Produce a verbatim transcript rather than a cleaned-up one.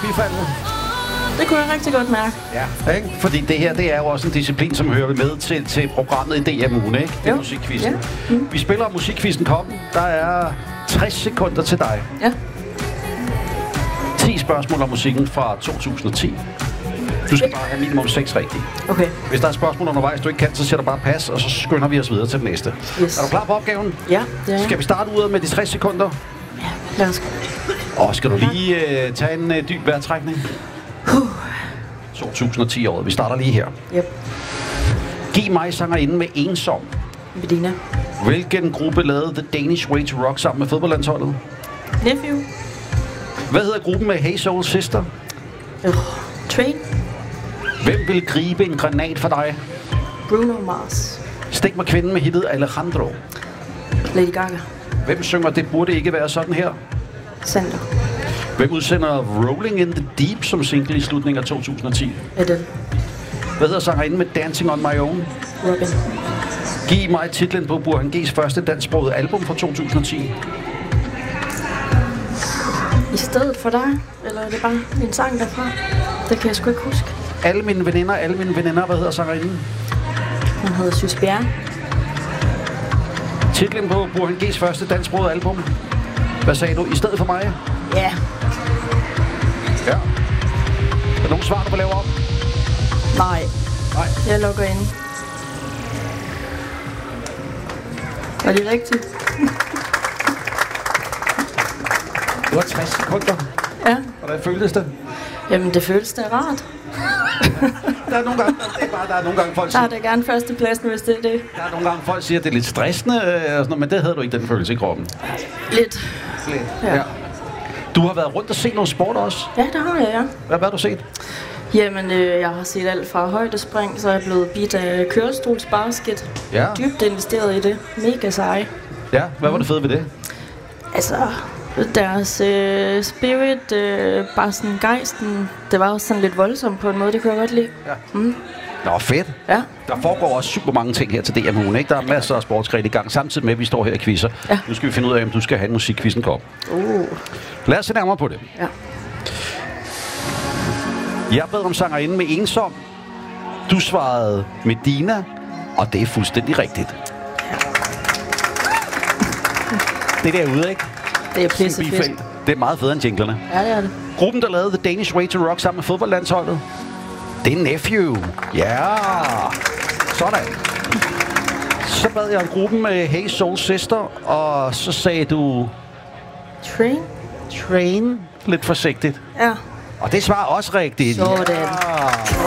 bifaldet? Det kunne jeg rigtig godt mærke. Ja, ikke? Fordi det her, det er jo også en disciplin, som hører med til, til programmet i D M ugen, ikke? Det er jo. musikquizzen. Ja. Mm. Vi spiller musikquizzen Koppen. Der er tres sekunder til dig. Ja. ti spørgsmål om musikken fra to tusind og ti. Du skal bare have minimum seks rigtige. Okay. Hvis der er spørgsmål undervejs, du ikke kan, så siger du bare pas, og så skynder vi os videre til den næste. Yes. Er du klar på opgaven? Ja, det er jeg. Skal vi starte ud med de tres sekunder? Ja, lad os. Og skal du lige uh, tage en uh, dyb vejrtrækning? Uh. to tusind og ti-året. Vi starter lige her. Yep. Giv mig sangerinden med ensom. Medina. Hvilken gruppe lavede The Danish Way to Rock sammen med fodboldlandsholdet? Nephew. Hvad hedder gruppen med Hey Soul Sister? Uh. Train. Hvem vil gribe en granat for dig? Bruno Mars. Stik mig kvinden med hittet Alejandro. Lady Gaga. Hvem synger Det burde ikke være sådan her? Sander. Hvem udsender Rolling in the Deep som single i slutningen af to tusind og ti? Adele. Hvad hedder sangerinden med Dancing on My Own? Robin. Giv mig titlen på Burhan G's første dansksprogede album fra to tusind og ti. I stedet for dig? Eller er det bare en sang derfra? Det kan jeg sgu ikke huske. Alle mine veninder, alle mine veninder. Hvad hedder sangerinden? Hun hedder Sys Bjerre. Titlen på Burhan G's første dansksprogede album. Hvad sagde du? I stedet for mig? Ja. Ja. Er der nogen svar, du vil lave op? Nej. Nej. Jeg logger ind. Var det rigtigt? Det var tres sekunder. Ja. Hvordan føltes det? Jamen, det føles da rart. Der er nogle gange, det er bare, der er nogle gange folk Så siger, har det gerne førstepladsen, hvis det er det. der er nogle gange folk siger, at det er lidt stressende, øh, og sådan noget, men det havde du ikke den følelse i kroppen. Lidt. Lidt. Ja. Ja. Du har været rundt og set noget sport også. Ja, det har jeg, ja. Hvad, hvad har du set? Jamen, øh, jeg har set alt fra højdespring, så er jeg blevet bidt af kørestolsbasket. Ja. Dybt investeret i det. Mega seje. Ja, hvad var det fede ved det? Altså, deres øh, spirit, øh, bare sådan gejsten, det var også sådan lidt voldsomt på en måde, det kunne jeg godt lide. Ja. Mm. Nå, fedt. Ja. Der foregår også super mange ting her til D M ugen, ikke? Der er masser af sportsgrene i gang, samtidig med, at vi står her og quizzer. Ja. Nu skal vi finde ud af, om du skal have en musikquizzen kop. Uh. Lad os se nærmere på det. Ja. Jeg bad om sangerinden med ensom. Du svarede Medina, og det er fuldstændig rigtigt. Ja. Det er derude, ikke? Det er pisse fedt. Bifald. Det er meget federe end jinglerne. Ja, det er det. Gruppen, der lavede The Danish Way to Rock sammen med fodboldlandsholdet, det er Nephew. Ja, sådan. Så bad jeg om gruppen med Hey Soul Sister, og så sagde du Train? Train lidt forsigtigt. Ja. Og det svarer også rigtigt. Sådan. Ja.